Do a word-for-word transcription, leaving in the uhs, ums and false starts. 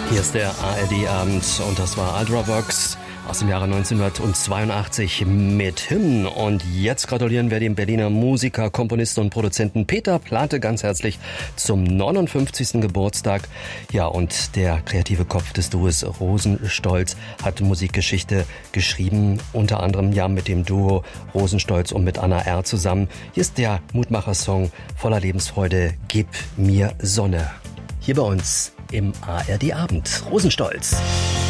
Hier ist der A R D-Abend und das war Ultravox aus dem Jahre neunzehnhundertzweiundachtzig mit Hymn. Und jetzt gratulieren wir dem Berliner Musiker, Komponisten und Produzenten Peter Plate ganz herzlich zum neunundfünfzigsten Geburtstag. Ja, und der kreative Kopf des Duos Rosenstolz hat Musikgeschichte geschrieben, unter anderem ja mit dem Duo Rosenstolz und mit Anna R. zusammen. Hier ist der Mutmacher-Song voller Lebensfreude, Gib mir Sonne. Hier bei uns im A R D-Abend. Rosenstolz.